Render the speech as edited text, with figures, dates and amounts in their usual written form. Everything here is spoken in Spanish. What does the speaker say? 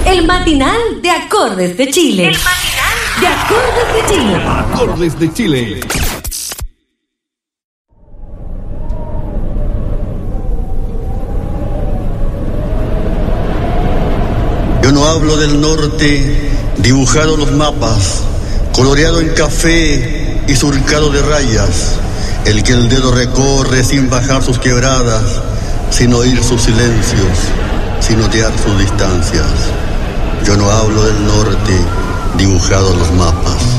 El matinal de Acordes de Chile. El matinal de Acordes de Chile. Acordes de Chile. Yo no hablo del norte, dibujado en los mapas, coloreado en café y surcado de rayas, el que el dedo recorre sin bajar sus quebradas, sin oír sus silencios, sin notear sus distancias. Yo no hablo del norte, dibujado en los mapas.